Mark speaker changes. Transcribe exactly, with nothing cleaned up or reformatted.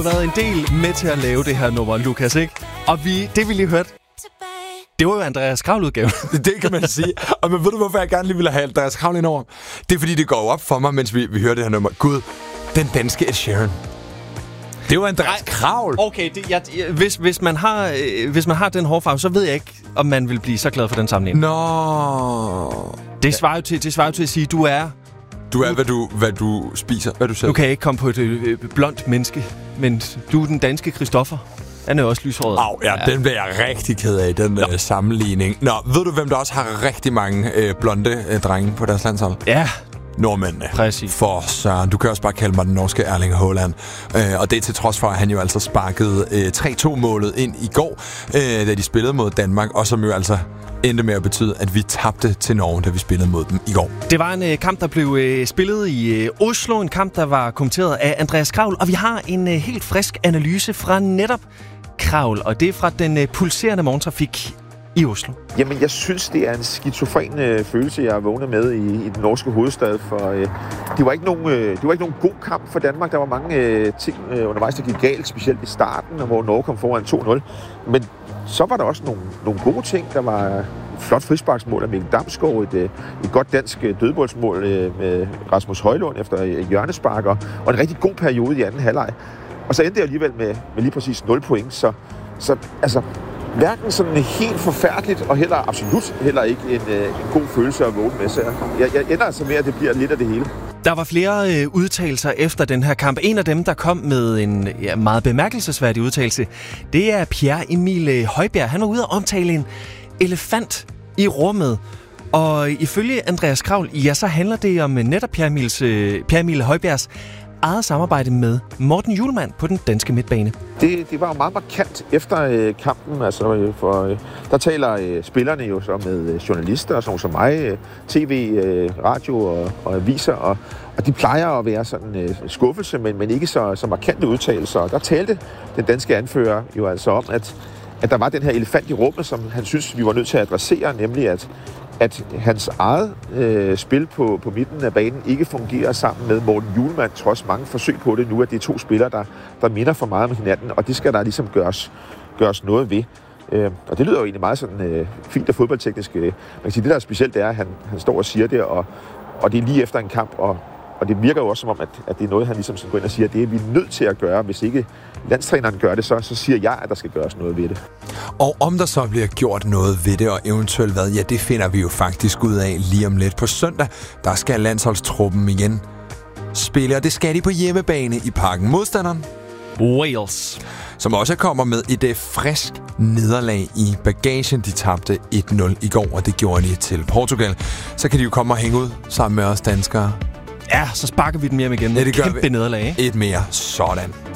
Speaker 1: har været en del med til at lave det her nummer, Lukas, ikke? Og vi, det vi lige hørte, det var jo Andreas Kravl-udgaven.
Speaker 2: Det kan man sige. Og men ved du, hvorfor jeg gerne lige ville have Andreas Kravl ind over? Det er, fordi det går op for mig, mens vi, vi hører det her nummer. Gud, den danske Ed Sheeran. Det var Andreas Kravl.
Speaker 1: Okay, det, jeg, hvis, hvis, man har, øh, hvis man har den hårfarve, så ved jeg ikke, om man vil blive så glad for den sammenligning.
Speaker 2: Nå.
Speaker 1: Det svarer jo til, det svarer jo til at sige, du er...
Speaker 2: Du er, hvad du, hvad du spiser, hvad du selv.
Speaker 1: Du kan ikke komme på et øh, blondt menneske, men du er den danske Christoffer. Han er jo også lyshåret.
Speaker 2: Au, ja, ja, den bliver jeg rigtig ked af, den øh, sammenligning. Nå, ved du, hvem der også har rigtig mange øh, blonde øh, drenge på deres landshold?
Speaker 1: Ja.
Speaker 2: Nordmændene.
Speaker 1: Præcis.
Speaker 2: For Søren. Du kan også bare kalde mig den norske Erling Haaland. Øh, og det er til trods for, at han jo altså sparkede øh, tre to-målet ind i går, øh, da de spillede mod Danmark, og som jo altså endte med at betyde, at vi tabte til Norge, da vi spillede mod dem i går.
Speaker 1: Det var en øh, kamp, der blev øh, spillet i øh, Oslo. En kamp, der var kommenteret af Andreas Kravl. Og vi har en øh, helt frisk analyse fra netop Kravl. Og det er fra den øh, pulserende morgentrafik i Oslo.
Speaker 3: Jamen, jeg synes, det er en skizofren øh, følelse, jeg har vågnet med i, i den norske hovedstad. For øh, det var ikke nogen, øh, det var ikke nogen god kamp for Danmark. Der var mange øh, ting øh, undervejs, der gik galt, specielt i starten, hvor Norge kom foran to nul. Men så var der også nogle, nogle gode ting. Der var et flot frisparksmål af Mikkel Damsgaard, et, et godt dansk dødboldsmål øh, med Rasmus Højlund efter hjørnesparker, og en rigtig god periode i anden halvleg. Og så endte det alligevel med, med lige præcis nul point. Så, så altså... hverken sådan helt forfærdeligt, og heller absolut heller ikke en, en god følelse at vågne med. Så jeg, jeg ender altså med, at det bliver lidt af det hele.
Speaker 1: Der var flere øh, udtalelser efter den her kamp. En af dem, der kom med en ja, meget bemærkelsesværdig udtalelse, det er Pierre Emil Højbjerg. Han var ude at omtale en elefant i rummet. Og ifølge Andreas Kravl, ja, så handler det om netop Pierre, Emils, øh, Pierre Emil Højbjergs eget samarbejde med Morten Hjulmand på den danske midtbane.
Speaker 3: Det, det var jo meget markant efter øh, kampen. Altså, øh, for, øh, der taler øh, spillerne jo så med øh, journalister og sådan som mig, øh, tv, øh, radio og, og aviser, og, og de plejer at være sådan øh, skuffelse, men, men ikke så, så markante udtalelser. Og der talte den danske anfører jo altså om, at, at der var den her elefant i rummet, som han synes, vi var nødt til at adressere, nemlig at at hans eget øh, spil på, på midten af banen ikke fungerer sammen med Morten Hjulmand, trods mange forsøg på det nu, at det er to spillere, der, der minder for meget om hinanden, og det skal der ligesom gøres, gøres noget ved. Øh, og det lyder jo egentlig meget sådan øh, fint og fodboldteknisk. Øh. Man kan sige, det der er specielt, det er, at han, han står og siger det, og, og det er lige efter en kamp, og, og det virker jo også som om, at, at det er noget, han ligesom skal gå ind og sige, at det er vi nødt til at gøre. Hvis ikke landstræneren gør det, så, så siger jeg, at der skal gøres noget ved det.
Speaker 2: Og om der så bliver gjort noget ved det, og eventuelt hvad, ja, det finder vi jo faktisk ud af lige om lidt. På søndag, der skal landsholdstruppen igen spille, og det skal de på hjemmebane i Parken. Modstanderen?
Speaker 1: Wales.
Speaker 2: Som også kommer med et uh, frisk nederlag i bagagen. De tabte et nul i går, og det gjorde de til Portugal. Så kan de jo komme og hænge ud sammen med os danskere.
Speaker 1: Ja, så sparker vi dem hjem igen.
Speaker 2: Ja, det gør
Speaker 1: Kæmpe
Speaker 2: vi.
Speaker 1: nederlag, ikke?
Speaker 2: Et mere. Sådan.